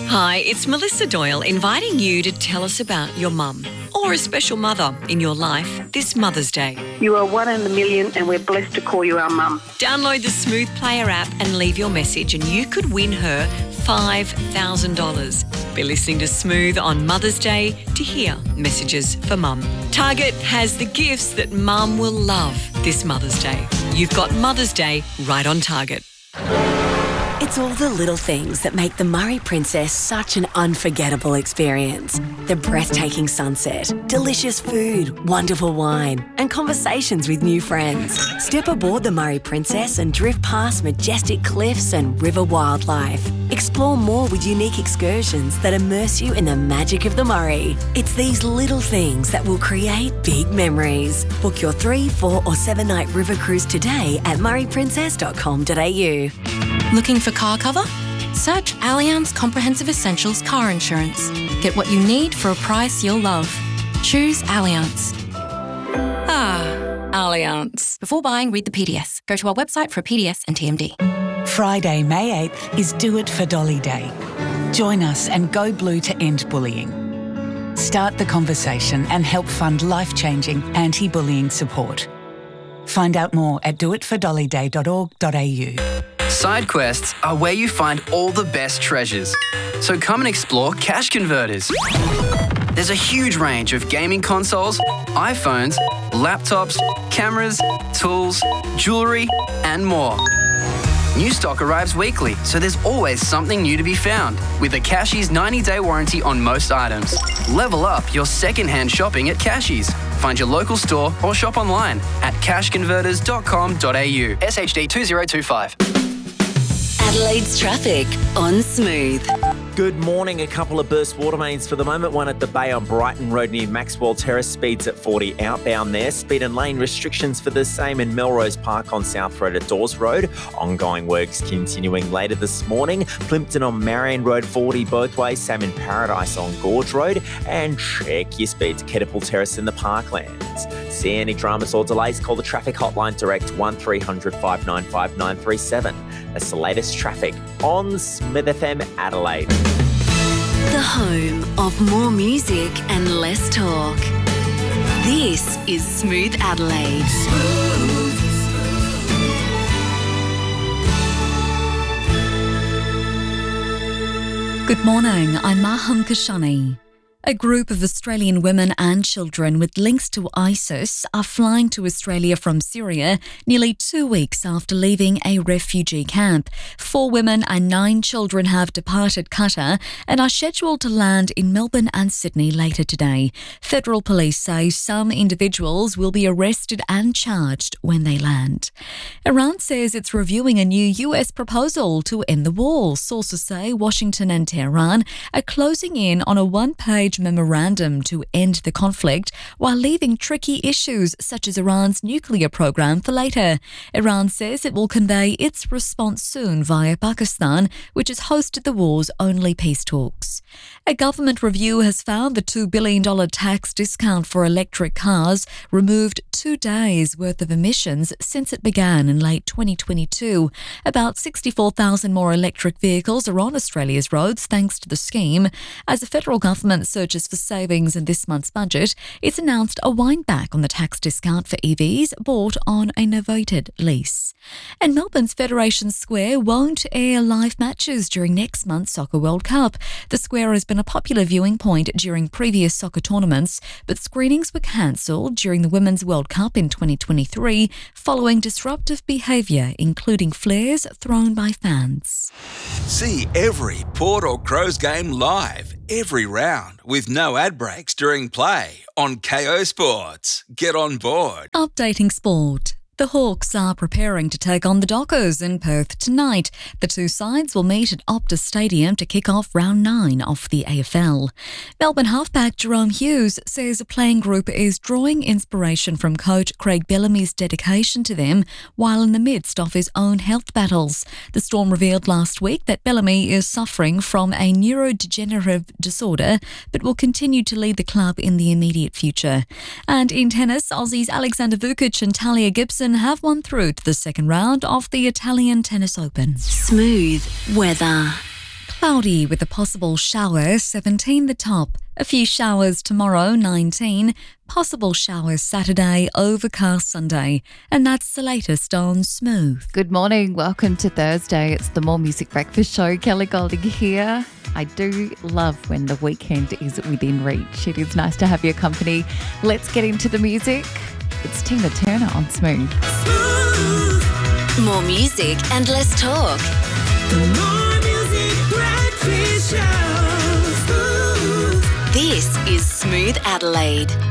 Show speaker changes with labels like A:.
A: Hi, it's Melissa Doyle inviting you to tell us about your mum or a special mother in your life this Mother's Day.
B: You are one in a million and we're blessed to call you our mum.
A: Download the Smooth Player app and leave your message and you could win her $5,000. Be listening to Smooth on Mother's Day to hear messages for mum. Target has the gifts that mum will love this Mother's Day. You've got Mother's Day right on Target.
C: It's all the little things that make the Murray Princess such an unforgettable experience. The breathtaking sunset, delicious food, wonderful wine, and conversations with new friends. Step aboard the Murray Princess and drift past majestic cliffs and river wildlife. Explore more with unique excursions that immerse you in the magic of the Murray. It's these little things that will create big memories. Book your 3, 4 or 7 night river cruise today at murrayprincess.com.au.
D: Looking for car cover? Search Allianz Comprehensive Essentials Car Insurance. Get what you need for a price you'll love. Choose Allianz. Allianz. Before buying, read the PDS. Go to our website for a PDS and TMD.
E: Friday, May 8th is Do It for Dolly Day. Join us and go blue to end bullying. Start the conversation and help fund life-changing anti-bullying support. Find out more at doitfordollyday.org.au.
F: Side quests are where you find all the best treasures. So come and explore Cash Converters. There's a huge range of gaming consoles, iPhones, laptops, cameras, tools, jewellery, and more. New stock arrives weekly, so there's always something new to be found. With a Cashies 90-day warranty on most items. Level up your second-hand shopping at Cashies. Find your local store or shop online at cashconverters.com.au. SHD 2025.
C: Adelaide's traffic on Smooth.
G: Good morning. A couple of burst water mains for the moment. One at the Bay on Brighton Road near Maxwell Terrace. Speeds at 40 outbound there. Speed and lane restrictions for the same in Melrose Park on South Road at Dawes Road. Ongoing works continuing later this morning. Plympton on Marion Road 40 both ways. Same in Paradise on Gorge Road. And check your speeds. Kettleful Terrace in the Parklands. See any dramas or delays? Call the traffic hotline direct 1300 595 937. That's the latest traffic on Smith FM Adelaide.
C: The home of more music and less talk. This is Smooth Adelaide.
H: Good morning, I'm Maham Kashani. A group of Australian women and children with links to ISIS are flying to Australia from Syria nearly 2 weeks after leaving a refugee camp. 4 women and 9 children have departed Qatar and are scheduled to land in Melbourne and Sydney later today. Federal police say some individuals will be arrested and charged when they land. Iran says it's reviewing a new US proposal to end the war. Sources say Washington and Tehran are closing in on a one-page memorandum to end the conflict while leaving tricky issues such as Iran's nuclear program for later. Iran says it will convey its response soon via Pakistan, which has hosted the war's only peace talks. A government review has found the $2 billion tax discount for electric cars removed 2 days' worth of emissions since it began in late 2022. About 64,000 more electric vehicles are on Australia's roads thanks to the scheme. As the federal government searches for savings in this month's budget, it's announced a wind back on the tax discount for EVs bought on a novated lease. And Melbourne's Federation Square won't air live matches during next month's Soccer World Cup. The square has been a popular viewing point during previous soccer tournaments, but screenings were cancelled during the Women's World Cup in 2023 following disruptive behaviour, including flares thrown by fans.
I: See every Port or Crows game live, every round, with no ad breaks during play on KO Sports. Get on board.
H: Updating sport. The Hawks are preparing to take on the Dockers in Perth tonight. The two sides will meet at Optus Stadium to kick off round 9 of the AFL. Melbourne halfback Jerome Hughes says a playing group is drawing inspiration from coach Craig Bellamy's dedication to them while in the midst of his own health battles. The Storm revealed last week that Bellamy is suffering from a neurodegenerative disorder but will continue to lead the club in the immediate future. And in tennis, Aussies Alexander Vukic and Talia Gibson have won through to the second round of the Italian Tennis Open.
C: Smooth weather.
H: Cloudy with a possible shower, 17 the top. A few showers tomorrow, 19. Possible showers Saturday, overcast Sunday. And that's the latest on Smooth.
J: Good morning. Welcome to Thursday. It's the More Music Breakfast Show. Kelly Golding here. I do love when the weekend is within reach. It is nice to have your company. Let's get into the music. It's Tina Turner on Smooth.
C: More music and less talk.
K: More Music Breakfast Show.
C: This is Smooth Adelaide.